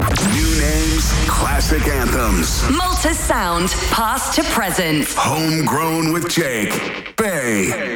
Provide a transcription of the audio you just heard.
New names, classic anthems. Malta sound, past to present. Homegrown with Jake. Bay.